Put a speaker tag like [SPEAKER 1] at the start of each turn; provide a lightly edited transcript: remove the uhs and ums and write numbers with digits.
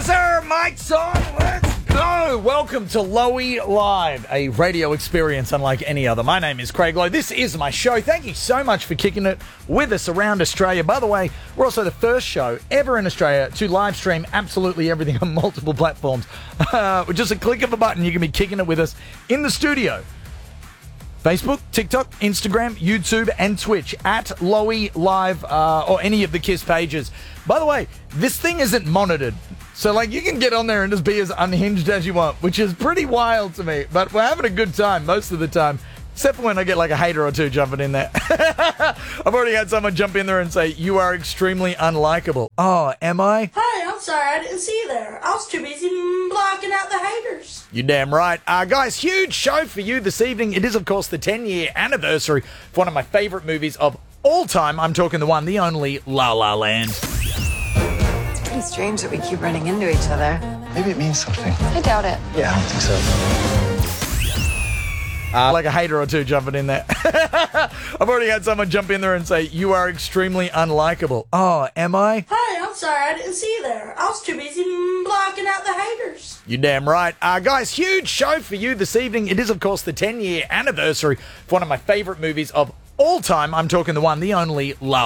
[SPEAKER 1] Yes, sir. Mic's on. Let's go. Welcome to Lowy Live, a radio experience unlike any other. My name is Craig Lowe. This is my show. Thank you so much for kicking it with us around Australia. By the way, we're also the first show ever in Australia to live stream absolutely everything on multiple platforms. With just a click of a button, you can be kicking it with us in the studio. Facebook, TikTok, Instagram, YouTube, and Twitch at Lowy Live or any of the KISS pages. By the way, this thing isn't monitored. So, you can get on there and just be as unhinged as you want, which is pretty wild to me. But we're having a good time most of the time, except for when I get a hater or two jumping in there. I've already had someone jump in there and say, "You are extremely unlikable." Oh, am I?
[SPEAKER 2] Hey, I'm sorry, I didn't see you there. I was too busy blocking out the haters.
[SPEAKER 1] You're damn right. Guys, huge show for you this evening. It is, of course, the 10-year anniversary for one of my favorite movies of all time. I'm talking the one, the only, La La Land.
[SPEAKER 3] It's pretty strange that we keep running into each other.
[SPEAKER 4] Maybe it means something.
[SPEAKER 3] I doubt it.
[SPEAKER 4] Yeah, I don't think so.
[SPEAKER 1] A hater or two jumping in there. I've already had someone jump in there and say, "You are extremely unlikable." Oh, am I?
[SPEAKER 2] Hey, I'm sorry, I didn't see you there. I was too busy blocking out the haters.
[SPEAKER 1] You're damn right. Guys, huge show for you this evening. It is, of course, the 10-year anniversary for one of my favorite movies of all time. I'm talking the one, the only, La